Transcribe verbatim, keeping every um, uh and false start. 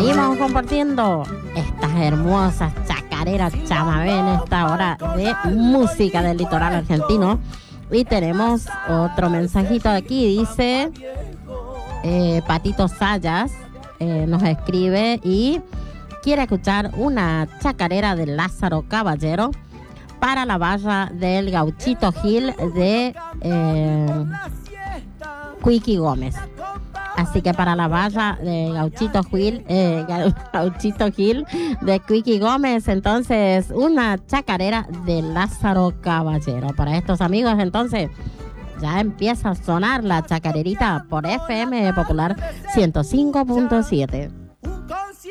seguimos compartiendo estas hermosas chacareras chamamé en esta hora de música del litoral argentino. Y tenemos otro mensajito aquí, dice eh, Patito Sayas, eh, nos escribe y quiere escuchar una chacarera de Lázaro Caballero para la barra del Gauchito Gil de eh, Quiqui Gómez. Así que para la barra de Gauchito Gil, eh, Gauchito Gil de Quiqui Gómez, entonces una chacarera de Lázaro Caballero. Para estos amigos, entonces ya empieza a sonar la chacarerita por F M Popular ciento cinco punto siete.